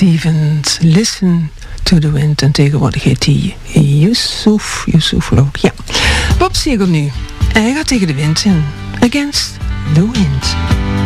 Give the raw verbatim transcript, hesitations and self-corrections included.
Stevens, Listen to the Wind. En tegenwoordig heet hij Yusuf, Yusuf geloof ik, ja. Bob Siegel nu. Hij gaat tegen de wind in. Against the Wind.